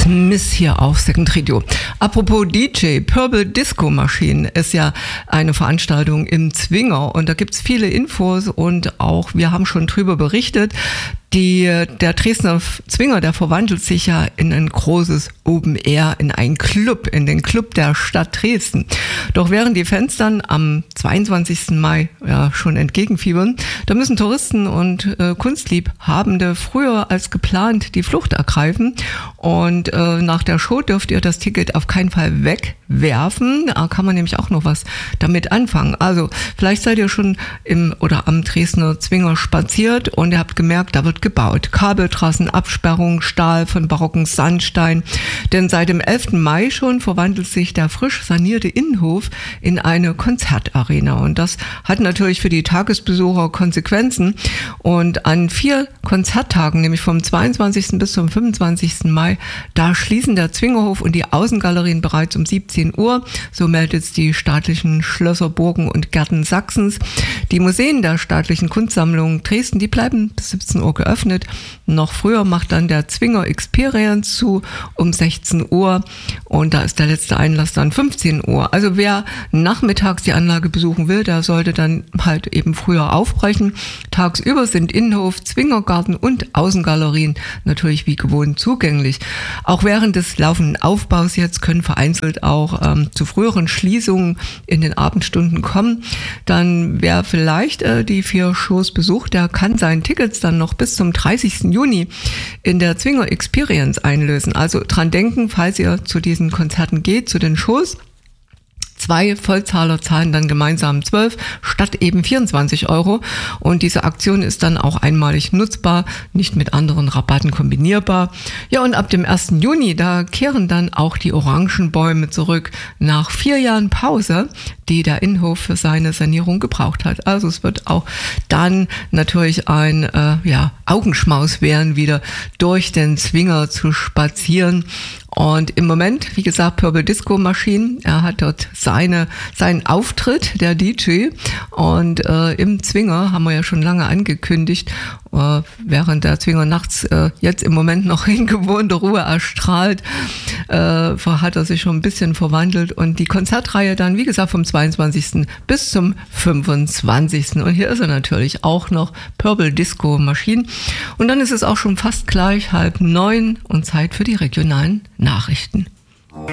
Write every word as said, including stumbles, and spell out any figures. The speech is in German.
Smith hier auf Second Radio. Apropos D J, Purple Disco Machine ist ja eine Veranstaltung im Zwinger und da gibt's viele Infos und auch wir haben schon drüber berichtet. Die, der Dresdner Zwinger, der verwandelt sich ja in ein großes Open Air, in einen Club, in den Club der Stadt Dresden. Doch während die Fans dann am zweiundzwanzigsten Mai ja schon entgegenfiebern, da müssen Touristen und äh, Kunstliebhabende früher als geplant die Flucht ergreifen. Und äh, nach der Show dürft ihr das Ticket auf keinen Fall wegwerfen. Da kann man nämlich auch noch was damit anfangen. Also vielleicht seid ihr schon im oder am Dresdner Zwinger spaziert und ihr habt gemerkt, da wird gebaut. Kabeltrassen, Absperrung, Stahl von barocken Sandstein. Denn seit dem elften Mai schon verwandelt sich der frisch sanierte Innenhof in eine Konzertarena. Und das hat natürlich für die Tagesbesucher Konsequenzen. Und an vier Konzerttagen, nämlich vom zweiundzwanzigsten bis zum fünfundzwanzigsten Mai, da schließen der Zwingerhof und die Außengalerien bereits um siebzehn Uhr. So meldet es die staatlichen Schlösser, Burgen und Gärten Sachsens. Die Museen der staatlichen Kunstsammlung Dresden, die bleiben bis siebzehn Uhr geöffnet. Noch früher macht dann der Zwinger Experience zu um sechzehn Uhr und da ist der letzte Einlass dann fünfzehn Uhr. Also wer nachmittags die Anlage besuchen will, der sollte dann halt eben früher aufbrechen. Tagsüber sind Innenhof, Zwingergarten und Außengalerien natürlich wie gewohnt zugänglich. Auch während des laufenden Aufbaus jetzt können vereinzelt auch ähm, zu früheren Schließungen in den Abendstunden kommen. Dann wer vielleicht äh, die vier Shows besucht, der kann seine Tickets dann noch bis zum dreißigsten Juni in der Zwinger Experience einlösen. Also dran denken, falls ihr zu diesen Konzerten geht, zu den Shows. Zwei Vollzahler zahlen dann gemeinsam zwölf statt eben vierundzwanzig Euro. Und diese Aktion ist dann auch einmalig nutzbar, nicht mit anderen Rabatten kombinierbar. Ja, und ab dem ersten Juni, da kehren dann auch die Orangenbäume zurück nach vier Jahren Pause, die der Innenhof für seine Sanierung gebraucht hat. Also es wird auch dann natürlich ein äh, ja, Augenschmaus werden, wieder durch den Zwinger zu spazieren. Und im Moment, wie gesagt, Purple Disco Machine, er hat dort seine, seinen Auftritt, der D J. Und äh, im Zwinger haben wir ja schon lange angekündigt, äh, während der Zwinger nachts äh, jetzt im Moment noch in gewohnter Ruhe erstrahlt, äh, hat er sich schon ein bisschen verwandelt. Und die Konzertreihe dann, wie gesagt, vom zweiundzwanzigsten bis zum fünfundzwanzigsten Und hier ist er natürlich auch noch, Purple Disco Machine. Und dann ist es auch schon fast gleich halb neun und Zeit für die regionalen Nachrichten.